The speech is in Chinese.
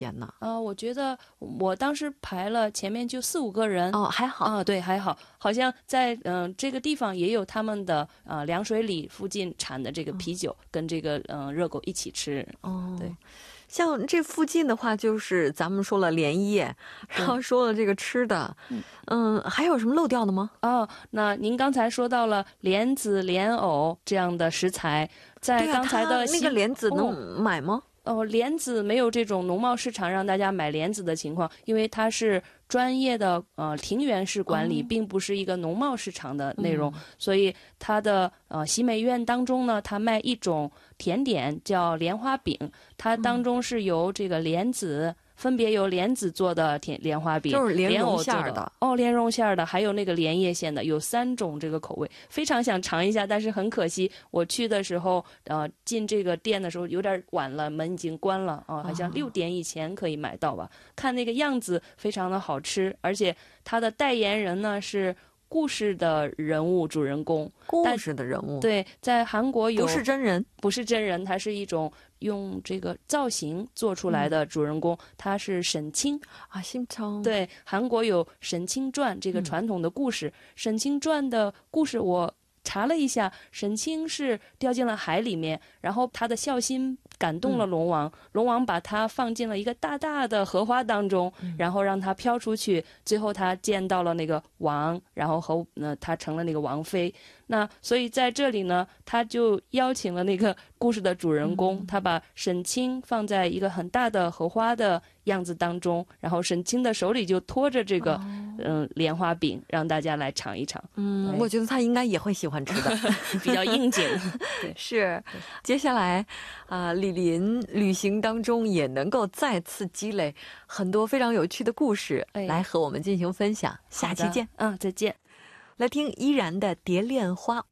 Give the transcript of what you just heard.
我觉得我当时排了前面就4、5个人。 哦，还好。 对，还好，好像在这个地方也有他们的凉水里附近产的这个啤酒，跟这个热狗一起吃。对。 像这附近的话，就是咱们说了莲叶，然后说了这个吃的，还有什么漏掉的吗？ 那您刚才说到了莲子、莲藕这样的食材，在刚才的那个莲子能买吗？ 莲子没有这种农贸市场让大家买莲子的情况，因为它是专业的庭园式管理，并不是一个农贸市场的内容，所以它的喜美院当中呢，它卖一种甜点叫莲花饼，它当中是由这个莲子。分别由莲子做的莲花饼， 就是莲蓉馅的莲蓉馅的，还有那个莲叶馅的，有3种这个口味，非常想尝一下，但是很可惜，我去的时候，进这个店的时候有点晚了，门已经关了好像6点以前可以买到吧。看那个样子非常的好吃，而且它的代言人呢是故事的人物主人公， 故事的人物， 对，在韩国有不是真人， 不是真人，它是一种用这个造型做出来的主人公，他是沈清啊，姓张。 对，韩国有沈清传这个传统的故事，沈清传的故事我查了一下，沈清是掉进了海里面，然后他的孝心感动了龙王，龙王把他放进了一个大大的荷花当中，然后让他飘出去，最后他见到了那个王，然后他成了那个王妃。那所以在这里呢，他就邀请了那个故事的主人公，他把沈清放在一个很大的荷花的样子当中，然后沈清的手里就托着这个莲花饼，让大家来尝一尝。 我觉得他应该也会喜欢吃的， 比较应景。 对，是。接下来李林旅行当中也能够再次积累很多非常有趣的故事，来和我们进行分享。下期见。 再见。 来听依然的《蝶恋花》。